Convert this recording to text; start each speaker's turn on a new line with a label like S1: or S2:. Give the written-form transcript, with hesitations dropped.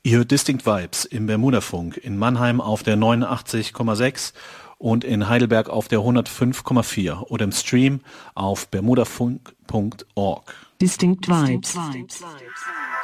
S1: Ihr hört Distinct Vibes im Bermudafunk, in Mannheim auf der 89,6 und in Heidelberg auf der 105,4 oder im Stream auf bermudafunk.org.
S2: Distinct Vibes.